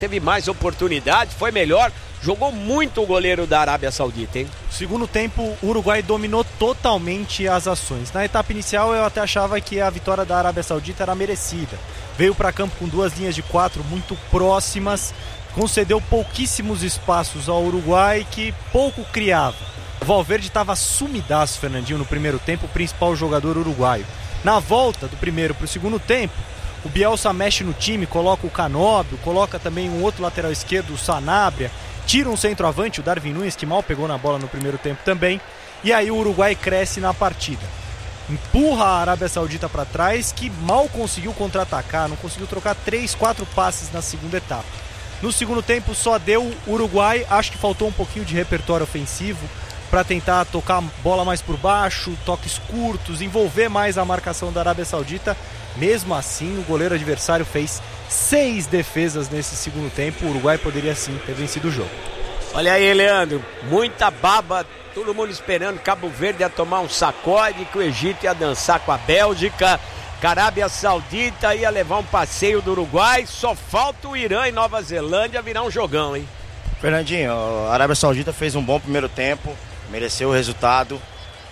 teve mais oportunidade, foi melhor, jogou muito o goleiro da Arábia Saudita, hein? Segundo tempo, o Uruguai dominou totalmente as ações. Na etapa inicial, eu até achava que a vitória da Arábia Saudita era merecida. Veio para campo com 2 linhas de 4 muito próximas, concedeu pouquíssimos espaços ao Uruguai, que pouco criava. O Valverde estava sumidaço, Fernandinho, no primeiro tempo, o principal jogador uruguaio. Na volta do primeiro para o segundo tempo, o Bielsa mexe no time, coloca o Canóbio, coloca também um outro lateral esquerdo, o Sanabria, tira um centroavante, o Darwin Núñez, que mal pegou na bola no primeiro tempo também, e aí o Uruguai cresce na partida. Empurra a Arábia Saudita para trás, que mal conseguiu contra-atacar, não conseguiu trocar 3, 4 passes na segunda etapa. No segundo tempo só deu o Uruguai, acho que faltou um pouquinho de repertório ofensivo para tentar tocar a bola mais por baixo, toques curtos, envolver mais a marcação da Arábia Saudita. Mesmo assim, o goleiro adversário fez 6 defesas nesse segundo tempo. O Uruguai poderia sim ter vencido o jogo. Olha aí, Leandro, muita baba, todo mundo esperando Cabo Verde ia tomar um sacode, que o Egito ia dançar com a Bélgica, que a Arábia Saudita ia levar um passeio do Uruguai, só falta o Irã e Nova Zelândia virar um jogão, hein? Fernandinho, a Arábia Saudita fez um bom primeiro tempo, mereceu o resultado,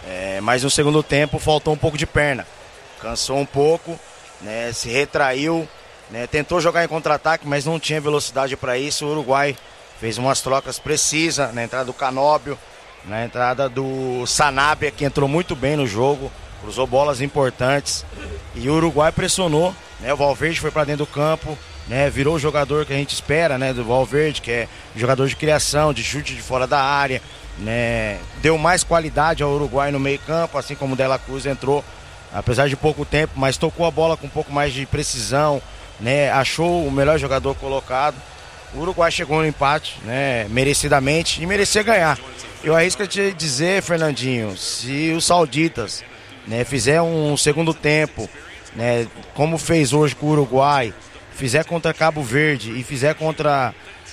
mas no segundo tempo faltou um pouco de perna, cansou um pouco, né, se retraiu, né, tentou jogar em contra-ataque, mas não tinha velocidade para isso. O Uruguai fez umas trocas precisas, na entrada do Canóbio, na entrada do Sanabria, que entrou muito bem no jogo, cruzou bolas importantes, e o Uruguai pressionou, né, o Valverde foi para dentro do campo, né, virou o jogador que a gente espera, né, do Valverde, que é jogador de criação, de chute de fora da área, né, deu mais qualidade ao Uruguai no meio campo, assim como o Dela Cruz entrou, apesar de pouco tempo, mas tocou a bola com um pouco mais de precisão, né, achou o melhor jogador colocado. O Uruguai chegou no empate, né, merecidamente, e merecia ganhar. Eu arrisco te dizer, Fernandinho, se os sauditas, né, fizer um segundo tempo, né, como fez hoje com o Uruguai, fizer contra Cabo Verde e fizer contra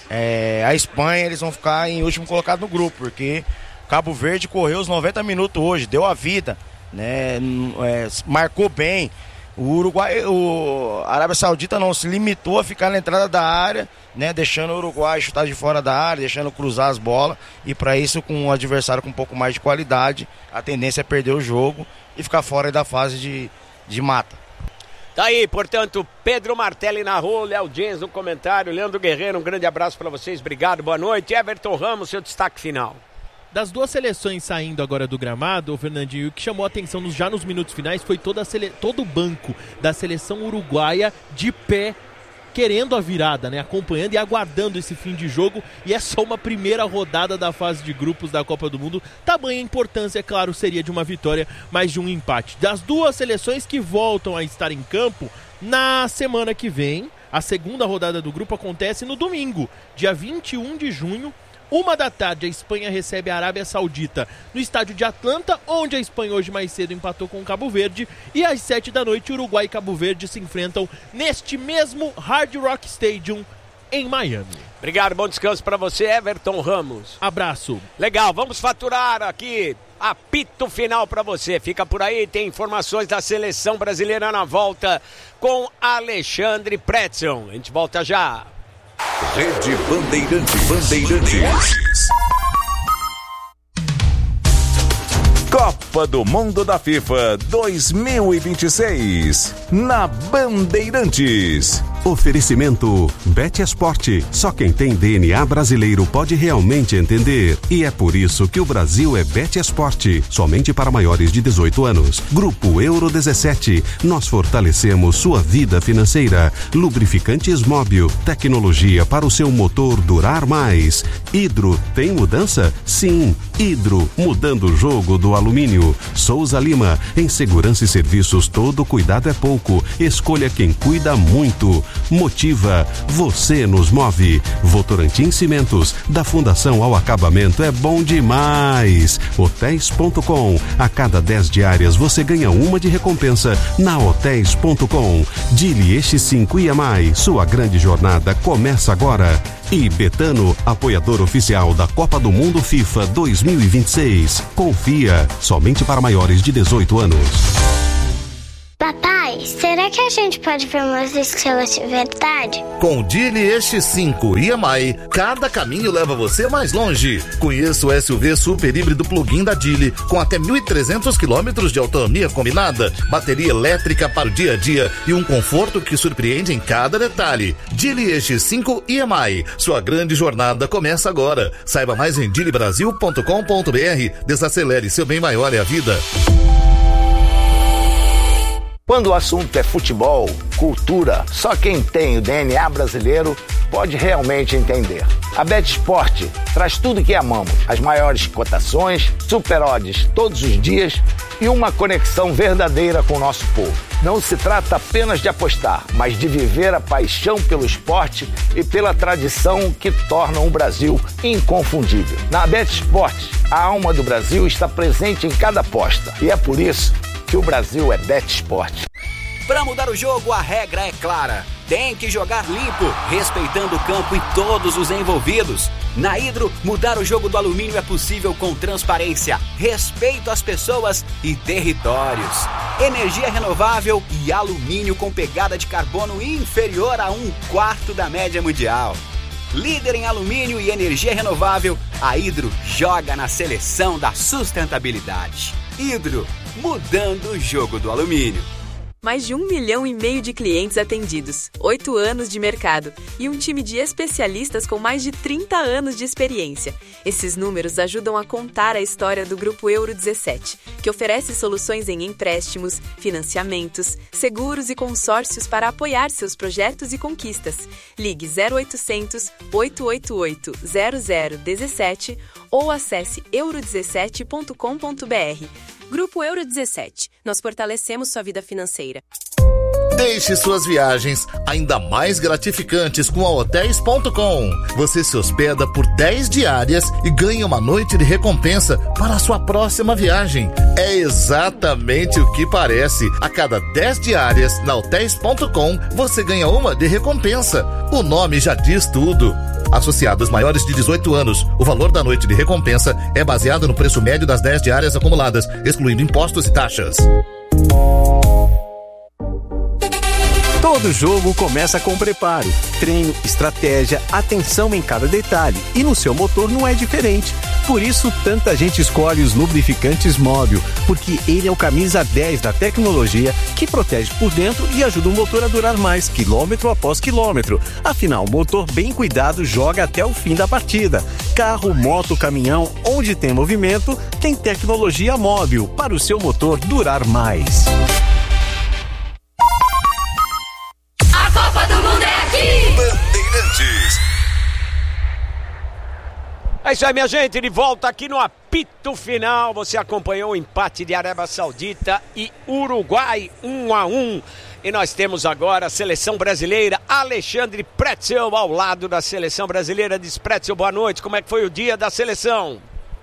a Espanha, eles vão ficar em último colocado no grupo, porque Cabo Verde correu os 90 minutos hoje, deu a vida, né, marcou bem. O Uruguai, a Arábia Saudita não se limitou a ficar na entrada da área, né, deixando o Uruguai chutar de fora da área, deixando cruzar as bolas, e para isso, com um adversário com um pouco mais de qualidade, a tendência é perder o jogo e ficar fora da fase de mata. Tá aí, portanto, Pedro Martelli narrou, Léo James no comentário, Leandro Guerreiro, um grande abraço para vocês, obrigado, boa noite. Everton Ramos, seu destaque final. Das duas seleções saindo agora do gramado, o Fernandinho, o que chamou a atenção já nos minutos finais foi todo o banco da seleção uruguaia de pé, querendo a virada, né? Acompanhando e aguardando esse fim de jogo, e é só uma primeira rodada da fase de grupos da Copa do Mundo. Tamanha importância, claro, seria de uma vitória, mas de um empate. Das duas seleções que voltam a estar em campo na semana que vem, a segunda rodada do grupo acontece no domingo, dia 21 de junho, 13h, a Espanha recebe a Arábia Saudita no estádio de Atlanta, onde a Espanha hoje mais cedo empatou com o Cabo Verde, e às 19h, Uruguai e Cabo Verde se enfrentam neste mesmo Hard Rock Stadium em Miami. Obrigado, bom descanso para você, Everton Ramos. Abraço. Legal, vamos faturar aqui apito final para você. Fica por aí, tem informações da seleção brasileira na volta com Alexandre Pretzel. A gente volta já. Rede Bandeirantes. Copa do Mundo da FIFA 2026 na Bandeirantes. Oferecimento Bet Esporte. Só quem tem DNA brasileiro pode realmente entender. E é por isso que o Brasil é Bet Esporte. Somente para maiores de 18 anos. Grupo Euro 17. Nós fortalecemos sua vida financeira. Lubrificantes Móbil. Tecnologia para o seu motor durar mais. Hidro. Tem mudança? Sim. Hidro. Mudando o jogo do alumínio. Souza Lima. Em segurança e serviços, todo cuidado é pouco. Escolha quem cuida muito. Motiva, você nos move. Votorantim Cimentos, da fundação ao acabamento é bom demais. Hotéis.com, a cada 10 diárias você ganha uma de recompensa na Hotéis.com. Dili X5 IMI, sua grande jornada começa agora. E Betano, apoiador oficial da Copa do Mundo FIFA 2026. Confia, somente para maiores de 18 anos. Papai, Pai, será que a gente pode ver umas estrelas de verdade? Com o Geely EX5 e EMI, cada caminho leva você mais longe. Conheça o SUV super híbrido plug-in da Geely, com até 1.300 km de autonomia combinada, bateria elétrica para o dia a dia e um conforto que surpreende em cada detalhe. Geely EX5 e EMI, sua grande jornada começa agora. Saiba mais em geelybrasil.com.br. Desacelere, seu bem maior é a vida. Quando o assunto é futebol, cultura, só quem tem o DNA brasileiro pode realmente entender. A BetSport traz tudo que amamos, as maiores cotações, super odds todos os dias e uma conexão verdadeira com o nosso povo. Não se trata apenas de apostar, mas de viver a paixão pelo esporte e pela tradição que tornam o Brasil inconfundível. Na BetSport, a alma do Brasil está presente em cada aposta e é por isso que o Brasil é BetSport. Para mudar o jogo, a regra é clara. Tem que jogar limpo, respeitando o campo e todos os envolvidos. Na Hidro, mudar o jogo do alumínio é possível com transparência, respeito às pessoas e territórios. Energia renovável e alumínio com pegada de carbono inferior a 1/4 da média mundial. Líder em alumínio e energia renovável, a Hidro joga na seleção da sustentabilidade. Hidro, mudando o jogo do alumínio. Mais de 1,5 milhão de clientes atendidos, 8 anos de mercado e um time de especialistas com mais de 30 anos de experiência. Esses números ajudam a contar a história do Grupo Euro 17, que oferece soluções em empréstimos, financiamentos, seguros e consórcios para apoiar seus projetos e conquistas. Ligue 0800 888 0017 ou acesse euro17.com.br. Grupo Euro 17. Nós fortalecemos sua vida financeira. Deixe suas viagens ainda mais gratificantes com a Hotels.com. Você se hospeda por 10 diárias e ganha uma noite de recompensa para a sua próxima viagem. É exatamente o que parece. A cada 10 diárias na Hotels.com, você ganha uma de recompensa. O nome já diz tudo. Associados maiores de 18 anos, o valor da noite de recompensa é baseado no preço médio das 10 diárias acumuladas, excluindo impostos e taxas. Todo jogo começa com preparo, treino, estratégia, atenção em cada detalhe. E no seu motor não é diferente. Por isso, tanta gente escolhe os lubrificantes Móbil, porque ele é o camisa 10 da tecnologia que protege por dentro e ajuda o motor a durar mais, quilômetro após quilômetro. Afinal, o motor bem cuidado joga até o fim da partida. Carro, moto, caminhão, onde tem movimento, tem tecnologia Móbil para o seu motor durar mais. A Copa do Mundo é aqui! Bandeirantes. É isso aí, minha gente, de volta aqui no apito final. Você acompanhou o empate de Arábia Saudita e Uruguai 1-1. E nós temos agora a seleção brasileira, Alexandre Pretzel ao lado da seleção brasileira. Diz, Pretzel, boa noite, como é que foi o dia da seleção?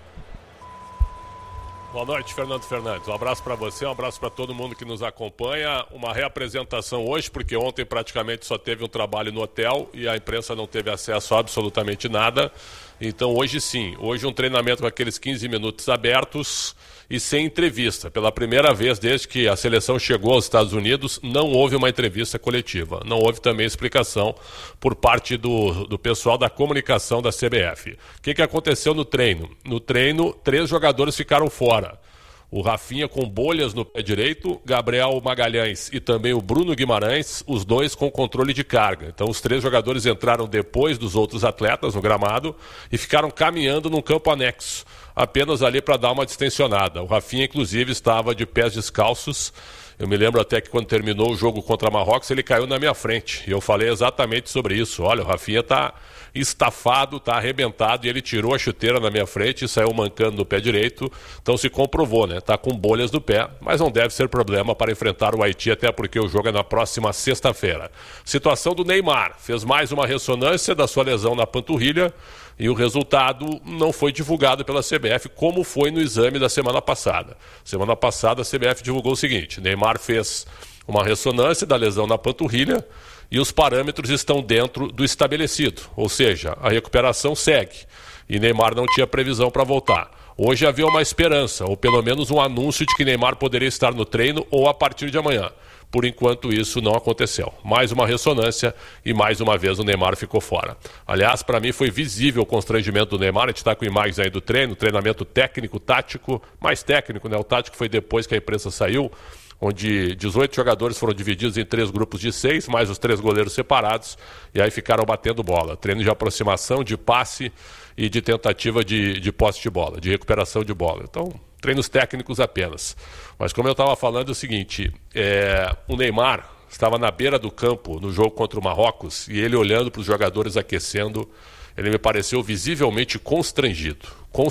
Boa noite, Fernando Fernandes. Um abraço para você, um abraço para todo mundo que nos acompanha. Uma reapresentação hoje, porque ontem praticamente só teve um trabalho no hotel e a imprensa não teve acesso a absolutamente nada. Então hoje sim, hoje um treinamento com aqueles 15 minutos abertos e sem entrevista. Pela primeira vez desde que a seleção chegou aos Estados Unidos, não houve uma entrevista coletiva. Não houve também explicação por parte do pessoal da comunicação da CBF. O que aconteceu no treino? No treino, 3 jogadores ficaram fora. O Rafinha com bolhas no pé direito, Gabriel Magalhães e também o Bruno Guimarães, os dois com controle de carga. Então os 3 jogadores entraram depois dos outros atletas no gramado e ficaram caminhando num campo anexo, apenas ali para dar uma distensionada. O Rafinha, inclusive, estava de pés descalços. Eu me lembro até que quando terminou o jogo contra Marrocos, ele caiu na minha frente. E eu falei exatamente sobre isso. Olha, o Rafinha está estafado, está arrebentado, e ele tirou a chuteira na minha frente e saiu mancando no pé direito. Então se comprovou, né? Está com bolhas no pé, mas não deve ser problema para enfrentar o Haiti, até porque o jogo é na próxima sexta-feira. Situação do Neymar. Fez mais uma ressonância da sua lesão na panturrilha e o resultado não foi divulgado pela CBF, como foi no exame da semana passada. Semana passada a CBF divulgou o seguinte: Neymar fez uma ressonância da lesão na panturrilha e os parâmetros estão dentro do estabelecido, ou seja, a recuperação segue. E Neymar não tinha previsão para voltar. Hoje havia uma esperança, ou pelo menos um anúncio de que Neymar poderia estar no treino ou a partir de amanhã. Por enquanto isso não aconteceu. Mais uma ressonância e mais uma vez o Neymar ficou fora. Aliás, para mim foi visível o constrangimento do Neymar. A gente está com imagens aí do treinamento técnico, tático, mais técnico, né? O tático foi depois que a imprensa saiu, onde 18 jogadores foram divididos em 3 grupos de 6, mais os 3 goleiros separados, e aí ficaram batendo bola. Treino de aproximação, de passe e de tentativa de posse de bola, de recuperação de bola. Então, treinos técnicos apenas. Mas como eu estava falando, é o seguinte, o Neymar estava na beira do campo no jogo contra o Marrocos, e ele olhando para os jogadores aquecendo, ele me pareceu visivelmente constrangido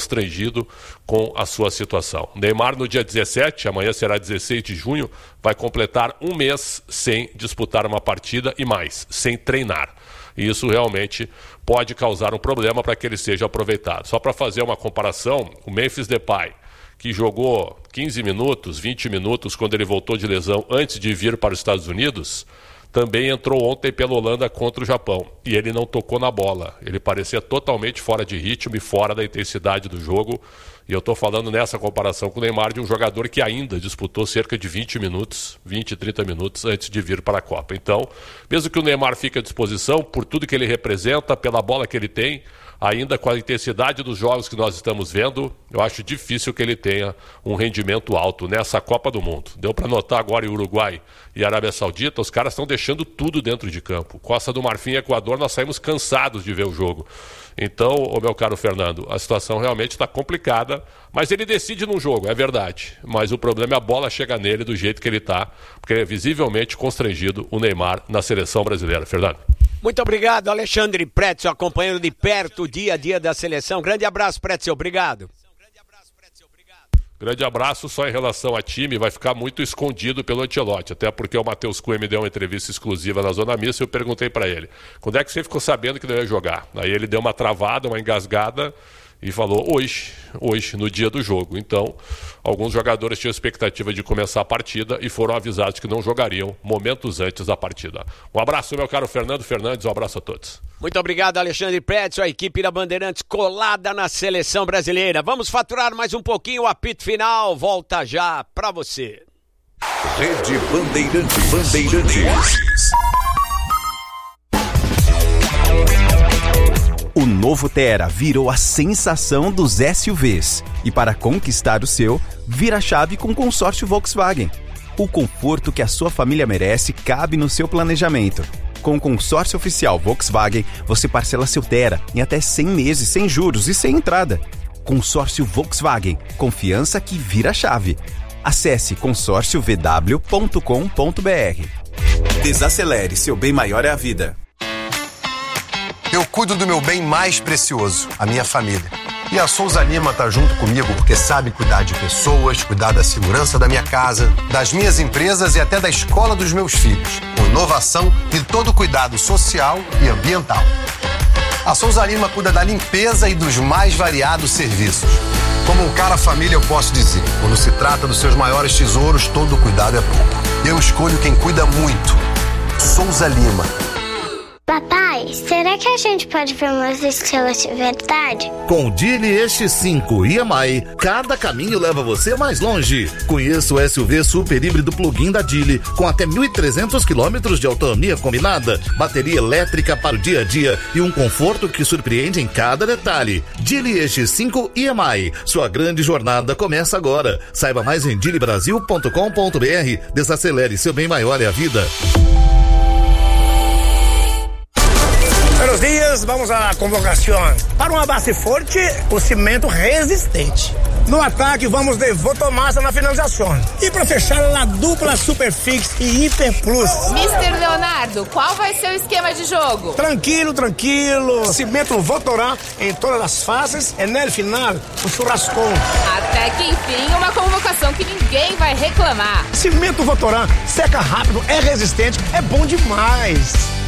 com a sua situação. Neymar no dia 17, amanhã será 16 de junho, vai completar um mês sem disputar uma partida e mais, sem treinar. E isso realmente pode causar um problema para que ele seja aproveitado. Só para fazer uma comparação, o Memphis Depay, que jogou 15 minutos, 20 minutos quando ele voltou de lesão antes de vir para os Estados Unidos, também entrou ontem pela Holanda contra o Japão. E ele não tocou na bola. Ele parecia totalmente fora de ritmo e fora da intensidade do jogo. E eu estou falando nessa comparação com o Neymar de um jogador que ainda disputou cerca de 20 minutos, 20, 30 minutos antes de vir para a Copa. Então, mesmo que o Neymar fique à disposição, por tudo que ele representa, pela bola que ele tem, ainda com a intensidade dos jogos que nós estamos vendo, eu acho difícil que ele tenha um rendimento alto nessa Copa do Mundo. Deu para notar agora em Uruguai e Arábia Saudita, os caras estão deixando tudo dentro de campo. Costa do Marfim e Equador, nós saímos cansados de ver o jogo. Então, meu caro Fernando, a situação realmente está complicada, mas ele decide num jogo, é verdade. Mas o problema é a bola chegar nele do jeito que ele está, porque é visivelmente constrangido o Neymar na seleção brasileira. Fernando. Muito obrigado, Alexandre Pretzel, acompanhando de perto o dia a dia da seleção. Grande abraço, Pretzel, obrigado. Grande abraço. Só em relação a time, vai ficar muito escondido pelo Ancelotti, até porque o Matheus Cunha me deu uma entrevista exclusiva na Zona Mista e eu perguntei para ele, quando é que você ficou sabendo que não ia jogar? Aí ele deu uma travada, uma engasgada e falou hoje, no dia do jogo. Então, alguns jogadores tinham expectativa de começar a partida e foram avisados que não jogariam momentos antes da partida. Um abraço, meu caro Fernando Fernandes, um abraço a todos. Muito obrigado, Alexandre Pretzel, a equipe da Bandeirantes colada na seleção brasileira. Vamos faturar mais um pouquinho, o apito final volta já pra você. Rede Bandeirantes. O novo Tera virou a sensação dos SUVs. E para conquistar o seu, vira a chave com o consórcio Volkswagen. O conforto que a sua família merece cabe no seu planejamento. Com o consórcio oficial Volkswagen, você parcela seu Tera em até 100 meses, sem juros e sem entrada. Consórcio Volkswagen. Confiança que vira a chave. Acesse consórciovw.com.br. Desacelere, seu bem maior é a vida. Eu cuido do meu bem mais precioso, a minha família. E a Souza Lima tá junto comigo porque sabe cuidar de pessoas, cuidar da segurança da minha casa, das minhas empresas e até da escola dos meus filhos, com inovação e todo cuidado social e ambiental. A Souza Lima cuida da limpeza e dos mais variados serviços. Como um cara família, eu posso dizer, quando se trata dos seus maiores tesouros, todo cuidado é pouco. Eu escolho quem cuida muito. Souza Lima. Papai, será que a gente pode ver umas estrelas de verdade? Com o Dili X5 EMI, cada caminho leva você mais longe. Conheça o SUV super híbrido plug-in da Dili, com até 1.300 km de autonomia combinada, bateria elétrica para o dia a dia e um conforto que surpreende em cada detalhe. Dili X5 EMI, sua grande jornada começa agora. Saiba mais em dilibrasil.com.br. Desacelere, seu bem maior é a vida. Buenos dias, vamos à convocação. Para uma base forte, o cimento resistente. No ataque, vamos de Votomassa na finalização. E para fechar, a dupla Superfix e Hiper Plus. Mr. Leonardo, qual vai ser o esquema de jogo? Tranquilo. Cimento Votorá em todas as fases e no final, o churrascão. Até que enfim, uma convocação que ninguém vai reclamar. Cimento Votorá seca rápido, é resistente, é bom demais.